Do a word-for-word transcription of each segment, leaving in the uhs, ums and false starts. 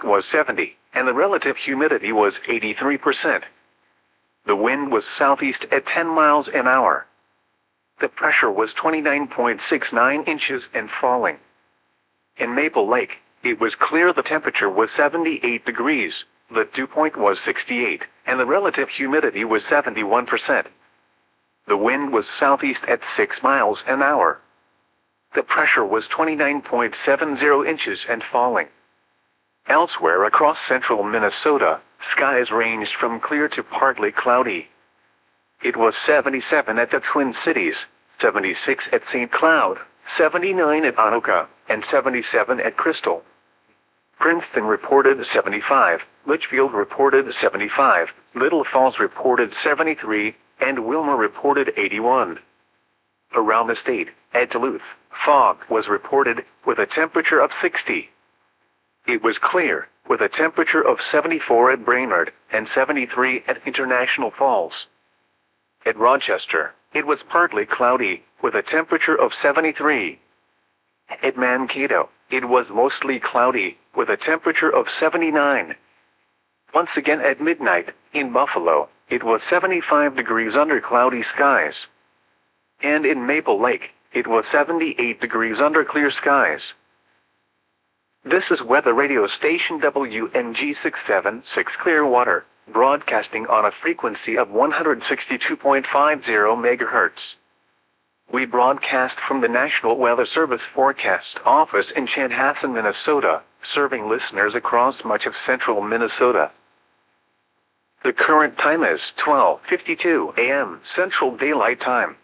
was seventy, and the relative humidity was eighty-three percent. The wind was southeast at ten miles an hour. The pressure was twenty-nine point six nine inches and falling. In Maple Lake, it was clear. The temperature was seventy-eight degrees, the dew point was sixty-eight, and the relative humidity was seventy-one percent. The wind was southeast at six miles an hour. The pressure was twenty-nine point seven zero inches and falling. Elsewhere across central Minnesota, skies ranged from clear to partly cloudy. It was seventy-seven at the Twin Cities, seventy-six at Saint Cloud, seventy-nine at Anoka, and seventy-seven at Crystal. Princeton reported seventy-five, Litchfield reported seventy-five, Little Falls reported seventy-three, and Wilmer reported eighty-one. Around the state, at Duluth, fog was reported, with a temperature of sixty. It was clear, with a temperature of seventy-four at Brainerd, and seventy-three at International Falls. At Rochester, it was partly cloudy, with a temperature of seventy-three. At Mankato, it was mostly cloudy, with a temperature of seventy-nine. Once again at midnight, in Buffalo, it was seventy-five degrees under cloudy skies. And in Maple Lake, it was seventy-eight degrees under clear skies. This is weather radio station W N G six seven six Clearwater, broadcasting on a frequency of one hundred sixty-two point five zero megahertz. We broadcast from the National Weather Service Forecast Office in Chanhassen, Minnesota, serving listeners across much of central Minnesota. The current time is twelve fifty-two a m Central Daylight Time.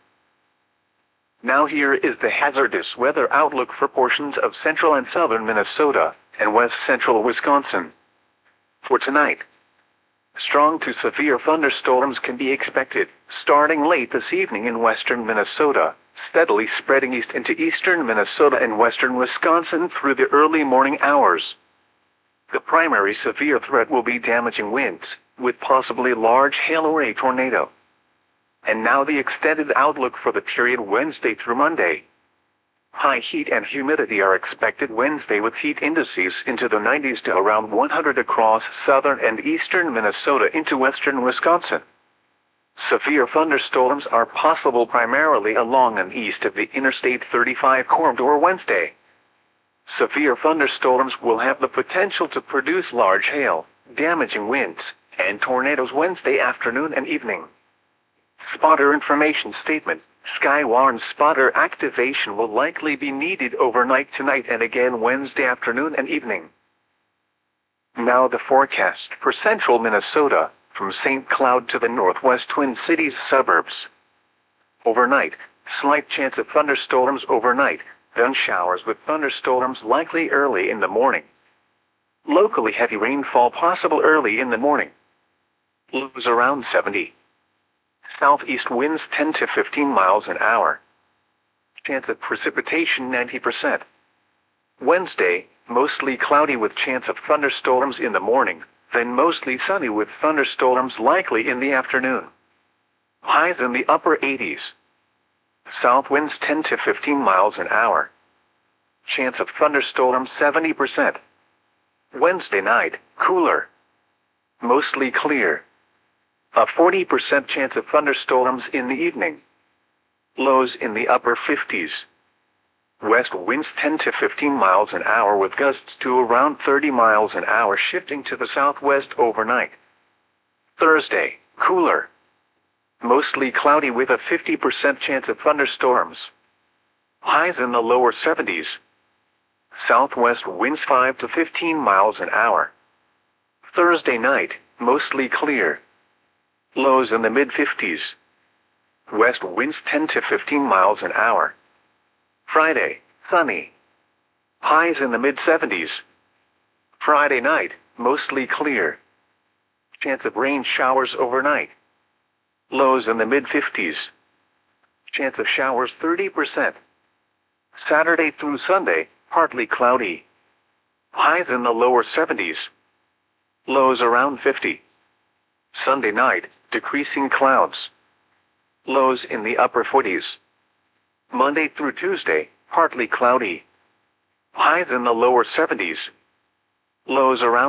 Now here is the hazardous weather outlook for portions of central and southern Minnesota, and west central Wisconsin. For tonight, strong to severe thunderstorms can be expected, starting late this evening in western Minnesota, steadily spreading east into eastern Minnesota and western Wisconsin through the early morning hours. The primary severe threat will be damaging winds, with possibly large hail or a tornado. And now the extended outlook for the period Wednesday through Monday. High heat and humidity are expected Wednesday, with heat indices into the nineties to around one hundred across southern and eastern Minnesota into western Wisconsin. Severe thunderstorms are possible primarily along and east of the Interstate thirty-five corridor Wednesday. Severe thunderstorms will have the potential to produce large hail, damaging winds, and tornadoes Wednesday afternoon and evening. Spotter information statement. Skywarn spotter activation will likely be needed overnight tonight and again Wednesday afternoon and evening. Now the forecast for central Minnesota, from Saint Cloud to the northwest Twin Cities suburbs. Overnight, slight chance of thunderstorms overnight, then showers with thunderstorms likely early in the morning. Locally heavy rainfall possible early in the morning. Lows around seventy. Southeast winds ten to fifteen miles an hour. Chance of precipitation ninety percent. Wednesday, mostly cloudy with chance of thunderstorms in the morning, then mostly sunny with thunderstorms likely in the afternoon. Highs in the upper eighties. South winds ten to fifteen miles an hour. Chance of thunderstorms seventy percent. Wednesday night, cooler. Mostly clear. A forty percent chance of thunderstorms in the evening. Lows in the upper fifties. West winds ten to fifteen miles an hour with gusts to around thirty miles an hour, shifting to the southwest overnight. Thursday, cooler. Mostly cloudy with a fifty percent chance of thunderstorms. Highs in the lower seventies. Southwest winds five to fifteen miles an hour. Thursday night, mostly clear. Lows in the mid-fifties. West winds ten to fifteen miles an hour. Friday, sunny. Highs in the mid-seventies. Friday night, mostly clear. Chance of rain showers overnight. Lows in the mid-fifties. Chance of showers thirty percent. Saturday through Sunday, partly cloudy. Highs in the lower seventies. Lows around fifty. Sunday night, decreasing clouds. Lows in the upper forties. Monday through Tuesday, partly cloudy. Highs in the lower seventies. Lows around